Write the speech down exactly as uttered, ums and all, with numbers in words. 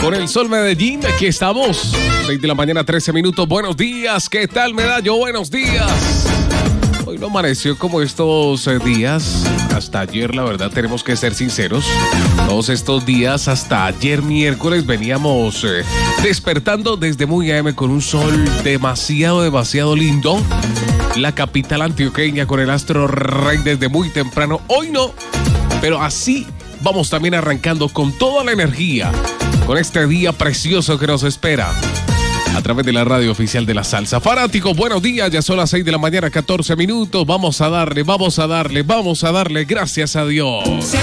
Con el sol Medellín, aquí estamos. seis de la mañana, trece minutos. Buenos días, ¿qué tal, Medallo? Buenos días. Hoy no amaneció como estos eh, días. Hasta ayer, la verdad, tenemos que ser sinceros. Todos estos días, hasta ayer miércoles, veníamos eh, despertando desde muy A M con un sol demasiado, demasiado lindo. La capital antioqueña con el astro rey desde muy temprano. Hoy no, pero así vamos también arrancando con toda la energía, con este día precioso que nos espera. A través de la radio oficial de la salsa. Fanáticos, buenos días, ya son las seis de la mañana, catorce minutos. Vamos a darle, vamos a darle, vamos a darle, gracias a Dios. Se